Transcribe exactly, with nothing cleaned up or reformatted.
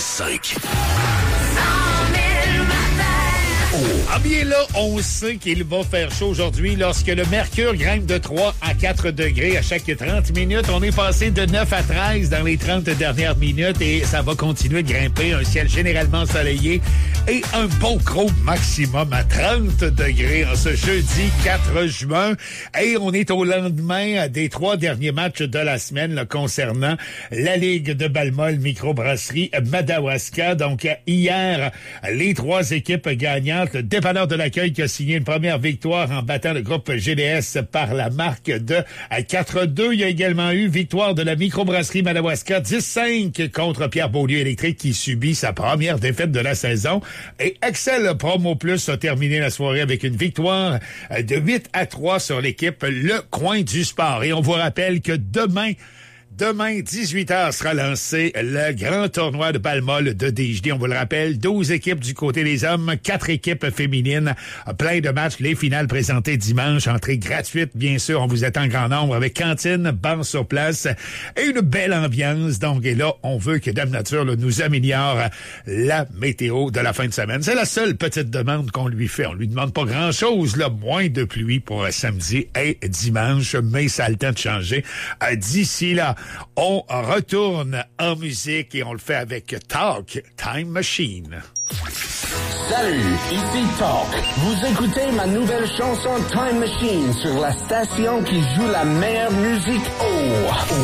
cinq. Ah bien là, on sait qu'il va faire chaud aujourd'hui lorsque le mercure grimpe de trois à quatre degrés à chaque trente minutes. On est passé de neuf à treize dans les trente dernières minutes et ça va continuer de grimper. Un ciel généralement ensoleillé et un bon gros maximum à trente degrés en ce jeudi quatre juin. Et on est au lendemain des trois derniers matchs de la semaine là, concernant la Ligue de Balmol Microbrasserie Madawaska. Donc hier, les trois équipes gagnantes. Le dépanneur de l'accueil qui a signé une première victoire en battant le groupe G D S par la marque de quatre deux. Il y a également eu victoire de la microbrasserie Madawaska dix cinq contre Pierre Beaulieu Électrique qui subit sa première défaite de la saison. Et Excel Promo Plus a terminé la soirée avec une victoire de huit à trois sur l'équipe Le Coin du Sport. Et on vous rappelle que demain, Demain, dix-huit heures, sera lancé le grand tournoi de Balmol de D J D. On vous le rappelle, douze équipes du côté des hommes, quatre équipes féminines, plein de matchs, les finales présentées dimanche, entrée gratuite, bien sûr. On vous attend en grand nombre avec cantine, banc sur place et une belle ambiance. Donc, et là, on veut que Dame Nature là, nous améliore la météo de la fin de semaine. C'est la seule petite demande qu'on lui fait. On lui demande pas grand-chose, là, moins de pluie pour samedi et dimanche, mais ça a le temps de changer. D'ici là, on retourne en musique et on le fait avec Talk Time Machine. Salut, ici Talk. Vous écoutez ma nouvelle chanson Time Machine sur la station qui joue la meilleure musique. Oh!